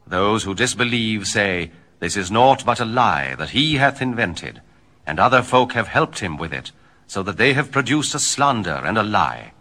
Those who disbelieve say, This is naught but a lie that he hath invented, and other folk have helped him with it, so that they have produced a slander and a lie.